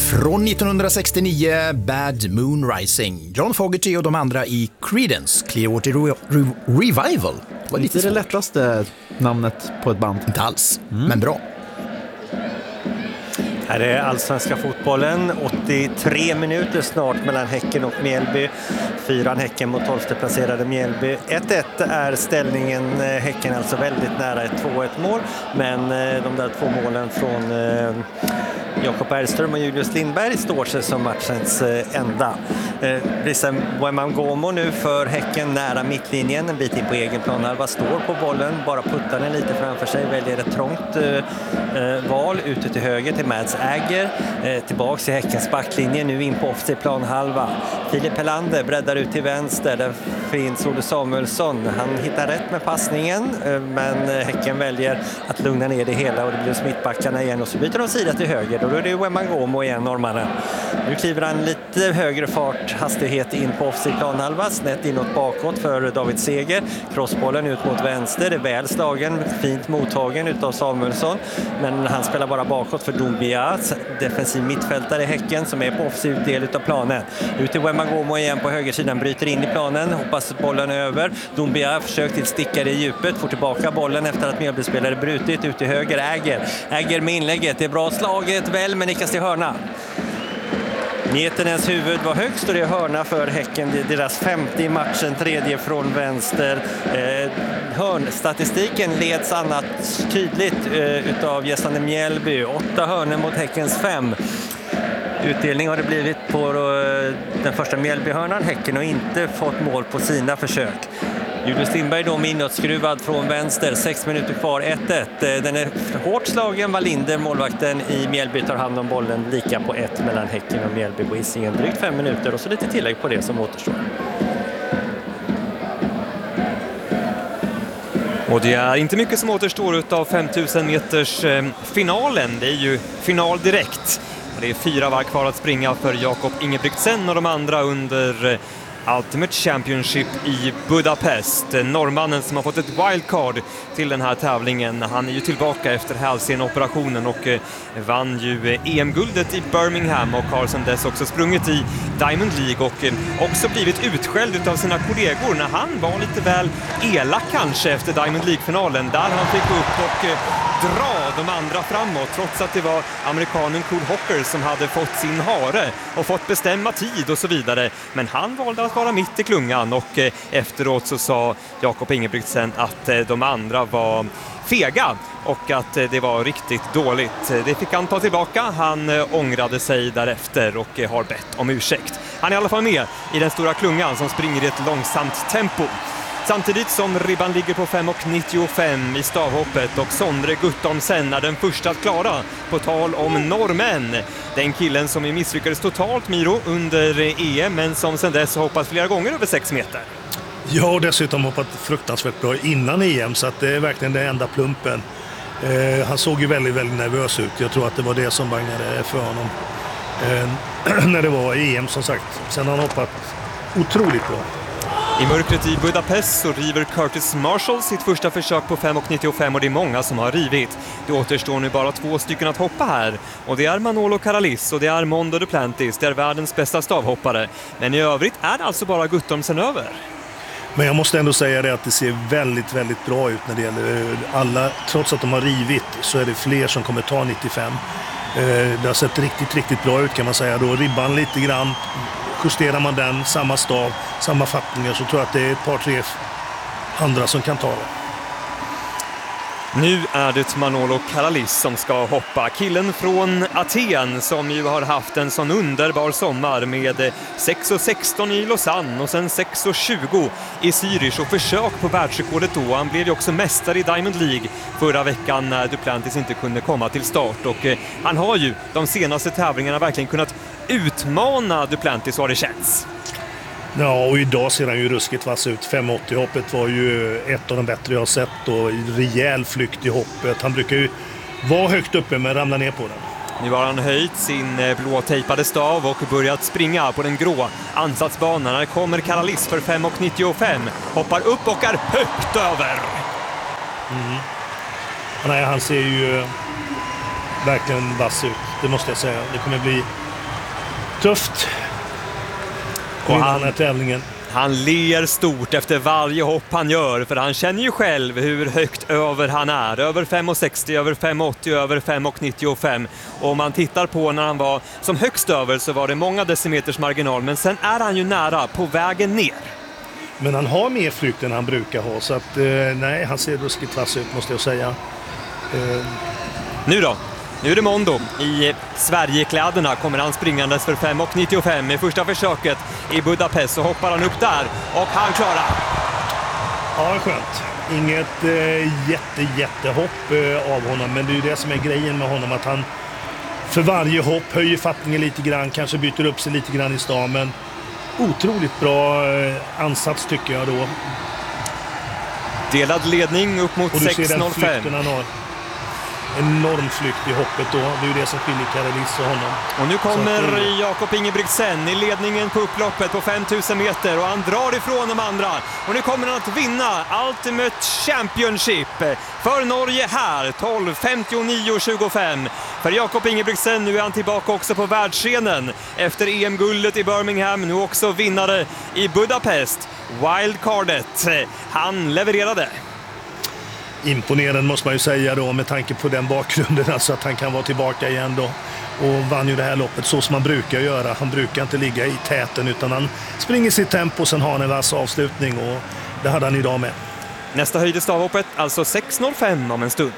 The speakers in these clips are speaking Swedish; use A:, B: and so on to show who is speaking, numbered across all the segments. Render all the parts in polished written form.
A: Från 1969, Bad Moon Rising. John Fogerty och de andra i Creedence Clearwater Revival.
B: Var lite det lättaste namnet på ett band.
A: Inte alls, men bra.
C: Här är allsvenska fotbollen, 83 minuter snart mellan Häcken och Mjällby. 4 Häcken mot 12:e placerade Mjällby. 1-1 är ställningen, Häcken alltså väldigt nära ett 2-1 mål. Men de där 2 målen från Jakob Bergström och Julius Lindberg står sig som matchens enda. Rissam Wemangoma nu för Häcken nära mittlinjen, en bit in på egen planhalva, står på bollen, bara puttar den lite framför sig, väljer ett trångt val ute till höger till Mads Äger, tillbaks i Häckens backlinje, nu in på offensiv planhalva. Filip Helander breddar ut till vänster, där finns Olle Samuelsson, han hittar rätt med passningen, men Häcken väljer att lugna ner det hela och det blir smittbackarna igen och så byter de sida till höger och då är det Wemangoma igen, norrmannen. Nu kliver han lite högre hastighet in på offensiv planhalva, snett inåt bakåt för David Seger, crossbollen ut mot vänster, det är väl slagen, fint mottagen utav Samuelsson, men han spelar bara bakåt för Doumbia, defensiv mittfältare i Häcken som är på offensiv del utav planen. Ut till Wemangoma igen på högersidan, bryter in i planen, hoppas bollen över. Doumbia försöker till stickare i djupet, får tillbaka bollen efter att Mjällbyspelare brutit ut till höger. Äger med inlägget, det är bra slaget väl, men nickas till hörna. Nietenens huvud var högst och det är hörna för Häcken. Det är deras 50 i matchen, 3:e från vänster. Hörnstatistiken leds annat tydligt utav gästande Mjällby. 8 hörnor mot Häckens 5. Utdelning har det blivit på den första Mjällbyhörnan. Häcken har inte fått mål på sina försök. Julius Lindberg då med inåtskruvad från vänster, 6 minuter kvar, 1-1. Den är hårt slagen, Wallinder, målvakten i Mjällby, tar hand om bollen, lika på 1 mellan Häcken och Mjällby på Hisingen. Drygt 5 minuter och så lite tillägg på det som återstår.
D: Och det är inte mycket som återstår utav 5000 meters finalen. Det är ju final direkt. Det är 4 varv kvar att springa för Jakob Ingebrigtsen och de andra under Ultimate Championship i Budapest. Norrmannen som har fått ett wildcard till den här tävlingen. Han är ju tillbaka efter hälsenoperationen och vann ju EM-guldet i Birmingham och har sedan dess också sprungit i Diamond League och också blivit utskälld av sina kollegor när han var lite väl elak kanske efter Diamond League-finalen, där han fick upp och dra de andra framåt trots att det var amerikanen Cole Hocker som hade fått sin hare och fått bestämma tid och så vidare. Men han valde att vara mitt i klungan och efteråt så sa Jakob Ingebrigtsen att de andra var fega och att det var riktigt dåligt. Det fick han ta tillbaka. Han ångrade sig därefter och har bett om ursäkt. Han är i alla fall med i den stora klungan som springer i ett långsamt tempo. Samtidigt som ribban ligger på 5,95 i stavhoppet och Sondre Guttormsen är den första att klara, på tal om norrmän. Den killen som misslyckades totalt, Miro, under EM men som sedan dess har hoppat flera gånger över 6 meter.
E: Ja, och dessutom hoppat fruktansvärt bra innan EM så att det är verkligen den enda plumpen. Han såg ju väldigt, väldigt nervös ut. Jag tror att det var det som bangade för honom när det var EM som sagt. Sen har han hoppat otroligt bra.
D: I mörkret i Budapest så river Curtis Marshall sitt första försök på 5,95 och det är många som har rivit. Det återstår nu bara 2 stycken att hoppa här och det är Manolo Karalis och det är Mondo Duplantis, det är världens bästa stavhoppare. Men i övrigt är det alltså bara Guttormsen över.
E: Men jag måste ändå säga det att det ser väldigt, väldigt bra ut när det gäller alla. Trots att de har rivit så är det fler som kommer ta 95. Det har sett riktigt, riktigt bra ut kan man säga. Då ribban lite grann, justerar man den, samma stav, samma fattningar, så tror jag att det är ett par, 3 andra som kan ta det.
D: Nu är det Manolo Karalis som ska hoppa. Killen från Aten som ju har haft en sån underbar sommar med 6,16 i Lausanne och sen 6,20 i Zürich och försök på världsrekordet då. Han blev ju också mästare i Diamond League förra veckan när Duplantis inte kunde komma till start och han har ju de senaste tävlingarna verkligen kunnat utmana Duplantis, vad det känns.
E: Ja, och idag ser han ju ruskigt vass ut. 5,80-hoppet var ju ett av de bättre jag har sett och rejäl flykt i hoppet. Han brukar ju vara högt uppe men ramla ner på den.
D: Nu har han höjt sin blå tejpade stav och börjat springa på den grå ansatsbanan. Här kommer Karalis för 5,95. Hoppar upp och är högt över.
E: Nej, han ser ju verkligen vass ut, det måste jag säga. Det kommer bli tufft
D: Och
E: i den här tävlingen.
D: Han ler stort efter varje hopp han gör, för han känner ju själv hur högt över han är. Över 5,60, över 5,80, över 5,95. Och om man tittar på när han var som högst över så var det många decimeters marginal, men sen är han ju nära på vägen ner.
E: Men han har mer flykt än han brukar ha, så att nej, han ser ruskigt vass ut måste jag säga.
D: Nu då? Nu är det Mondo. I Sverigekläderna kommer han springandes för 5,95 i första försöket i Budapest, så hoppar han upp där och han klarar.
E: Ja, skönt. Inget jättehopp av honom, men det är ju det som är grejen med honom, att han för varje hopp höjer fattningen lite grann, kanske byter upp sig lite grann i stan, men otroligt bra ansats tycker jag då.
D: Delad ledning upp mot 6,05.
E: Och du ser den flykten han har. Enorm flykt i hoppet då. Det är ju det som skiljer Karaliss och honom.
D: Och nu kommer Jakob Ingebrigtsen i ledningen på upploppet på 5000 meter och han drar ifrån de andra. Och nu kommer han att vinna Ultimate Championship för Norge här, 12:59,25. För Jakob Ingebrigtsen, nu är han tillbaka också på världsscenen efter EM-guldet i Birmingham, nu också vinnare i Budapest. Wildcardet, han levererade.
E: Imponerande måste man ju säga då, med tanke på den bakgrunden, alltså att han kan vara tillbaka igen då. Och vann ju det här loppet så som man brukar göra. Han brukar inte ligga i täten utan han springer sitt tempo och sen har han en vass avslutning, och det hade han idag med.
D: Nästa höjd i stavhoppet, alltså 6,05 om en stund.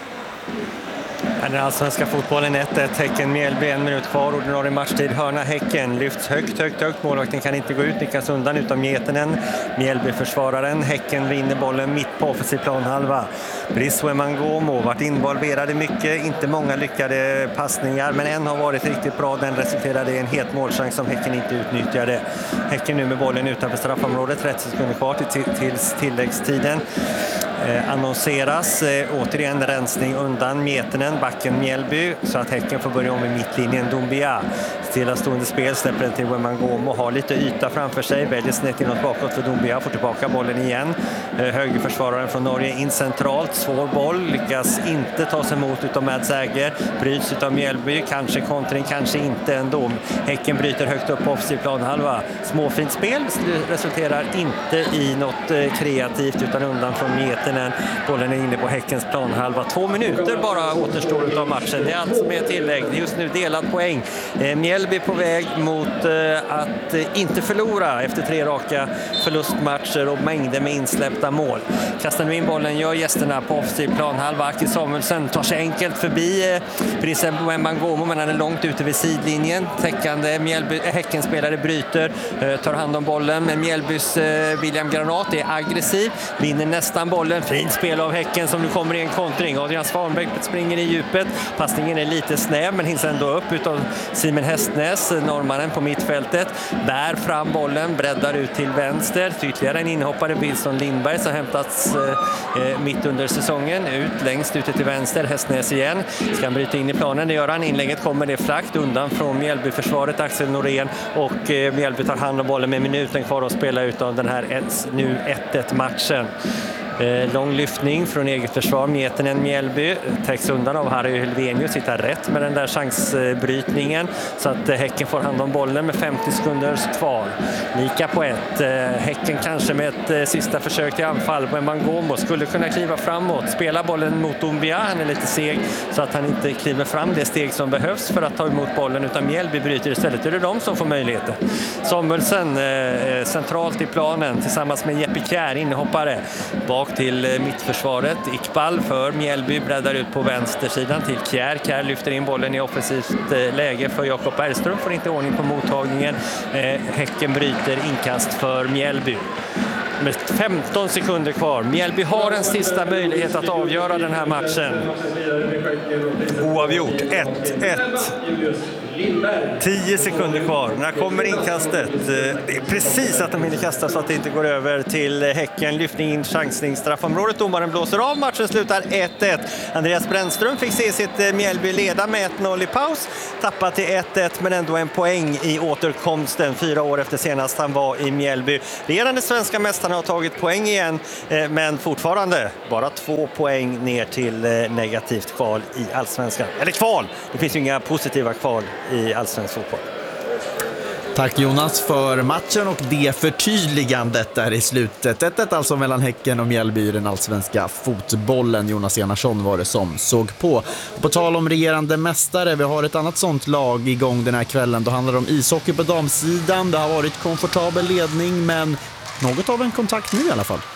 C: Den allsvenska fotbollen 1-1, Häcken Mjällby, 1 minut kvar, ordinarie matchtid. Hörna Häcken lyfts högt. Målvakten kan inte gå ut, nickas undan utan Mietinen. Mjällby försvararen. Häcken vinner bollen mitt på offensiv planhalva. Briswe Mangomo varit involverade mycket, inte många lyckade passningar, men en har varit riktigt bra. Den resulterade i en het målchans som Häcken inte utnyttjade. Häcken nu med bollen utanför straffområdet, 30 sekunder kvar till tilläggstiden. Annonseras återigen rensning undan Mietinen, backen Mjällby, så att Häcken får börja om i mittlinjen. Doumbia stillastående spel, släpper den till Wembangomo, har lite yta framför sig, väljer snett inåt bakåt för Doumbia, får tillbaka bollen igen. Högerförsvararen från Norge in centralt, svår boll, lyckas inte ta sig emot utav Mads Äger, bryts utav Mjällby, kanske kontring, kanske inte ändå. Häcken bryter högt upp på offensiv planhalva, småfint spel, resulterar inte i något kreativt utan undan från Mietinen. Bollen är inne på Häckens planhalva, 2 minuter bara återstår utav matchen. Det är allt som är tillägg, det är just nu delad poäng. Mjällby på väg mot att inte förlora efter 3 raka förlustmatcher och mängder med insläppta mål. Kastar nu in bollen, gör gästerna på offensiv planhalva. Aki Samuelsson tar sig enkelt förbi Briswe Wembangomo, men han är långt ute vid sidlinjen. Täckande Häckenspelare bryter, tar hand om bollen, men Mjällbys William Granat är aggressiv, vinner nästan bollen. Fint spel av Häcken som nu kommer i en kontring. Adrian Svanberg springer i djupet. Passningen är lite snäv men hinns ändå upp utav Simon Hästnäs, norrmannen på mittfältet. Bär fram bollen, breddar ut till vänster. Ytterligare en inhoppare, Wilson Lindberg, som hämtats mitt under säsongen. Ut längst ute till vänster, Hästnäs igen. Ska han bryta in i planen, det gör han. Inlägget kommer det flakt undan från Mjällby-försvaret, Axel Norén. Och Mjällby tar hand om bollen med minuten kvar att spela ut av den här nu 1-1-matchen. Lång lyftning från eget försvar, Mietinen Mjällby täcks undan av Harry Helvenius, hittar rätt med den där chansbrytningen så att Häcken får hand om bollen med 50 sekunder kvar. Lika på 1. Häcken kanske med ett sista försök till anfall, men Mangomo skulle kunna kliva framåt, spela bollen mot Doumbia, han är lite seg så att han inte kliver fram det steg som behövs för att ta emot bollen, utan Mjällby bryter istället. Det är de som får möjligheter. Samuelsson centralt i planen tillsammans med Jeppe Kjær, inhoppare bak till mittförsvaret. Iqbal för Mjällby breddar ut på vänstersidan till Kjær. Kjær lyfter in bollen i offensivt läge för Jakob Bergström, får inte ordning på mottagningen. Häcken bryter inkast för Mjällby. Med 15 sekunder kvar. Mjällby har en sista möjlighet att avgöra den här matchen. Oavgjort. 1-1. 10 sekunder kvar. När kommer inkastet? Det är precis att de hinner kasta så att det inte går över till Häcken. Lyftning in, chansning, straffområdet. Domaren blåser av. Matchen slutar 1-1. Andreas Brännström fick se sitt Mjällby leda med 1-0 i paus. Tappat till 1-1 men ändå en poäng i återkomsten 4 år efter senast han var i Mjällby. Regerande svenska mästarna har tagit poäng igen, men fortfarande bara 2 poäng ner till negativt kval i allsvenskan. Eller kval! Det finns ju inga positiva kval i allsvensk fotboll.
B: Tack Jonas för matchen och det förtydligandet där i slutet. 1-1 alltså mellan Häcken och Mjällby i den allsvenska fotbollen. Jonas Enarsson var det som såg på. Och på tal om regerande mästare, vi har ett annat sånt lag igång den här kvällen. Då handlar det om ishockey på damsidan. Det har varit komfortabel ledning men något av en kontakt nu i alla fall.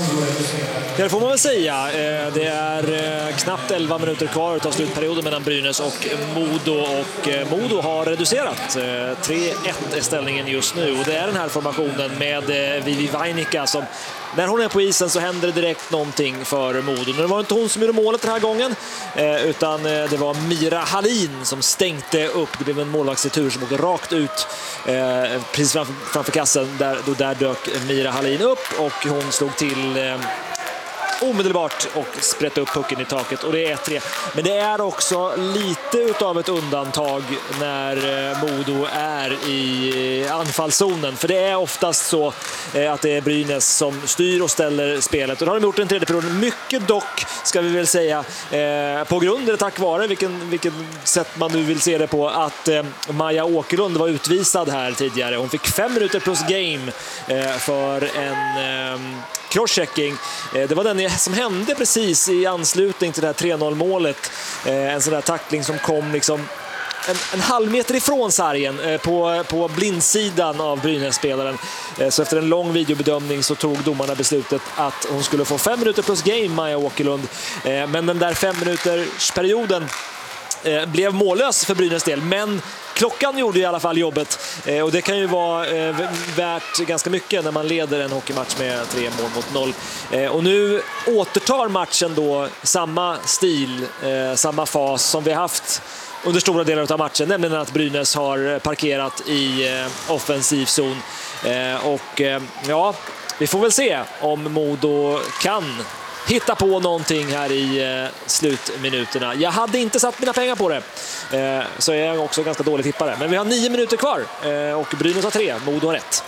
F: Det får man väl säga. Det är knappt 11 minuter kvar av slutperioden mellan Brynäs och Modo. Och Modo har reducerat. 3-1 är ställningen just nu. Och det är den här formationen med Vivi Vainika som... När hon är på isen så händer det direkt någonting för Modo. Nu var det inte hon som gjorde målet den här gången, utan det var Mira Hallin som stänkte upp. Det blev en målvaktsretur som åkte rakt ut precis framför kassen. Där dök Mira Hallin upp och hon slog till omedelbart och sprätte upp pucken i taket. Och det är 1-3. Men det är också lite utav ett undantag när Modo är i anfallszonen. För det är oftast så att det är Brynäs som styr och ställer spelet. Och det har de gjort den tredje perioden. Mycket dock, ska vi väl säga, på grund eller tack vare, vilken sätt man nu vill se det på, att Maja Åkerlund var utvisad här tidigare. Hon fick 5 minuter plus game för en crosschecking. Det var den som hände precis i anslutning till det här 3-0 målet. En sån där tackling som kom liksom en halv meter ifrån sargen på blindsidan av Brynäs-spelaren. Så efter en lång videobedömning så tog domarna beslutet att hon skulle få 5 minuter plus game, Maja Åkerlund. Men den där 5 minuters perioden blev mållös för Brynäs del, men klockan gjorde i alla fall jobbet, och det kan ju vara värt ganska mycket när man leder en hockeymatch med 3 mål mot 0. Och nu återtar matchen då samma stil, samma fas som vi haft under stora delar av matchen, nämligen att Brynäs har parkerat i offensiv zon. Och ja, vi får väl se om Modo kan hitta på någonting här i slutminuterna. Jag hade inte satt mina pengar på det, så jag är också ganska dålig tippare. Men vi har 9 minuter kvar och Brynäs har 3, Modo har 1.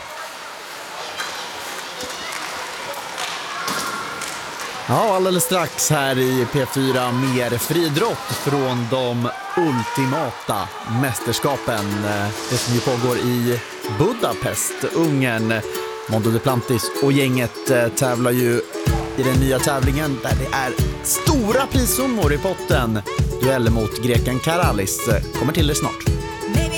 B: Ja, alldeles strax här i P4 mer friidrott från de ultimata mästerskapen. Det som ju pågår i Budapest, Ungern. Mondo Duplantis och gänget tävlar ju i den nya tävlingen där det är stora prissummor i potten. Duell mot greken Karalis kommer till det snart.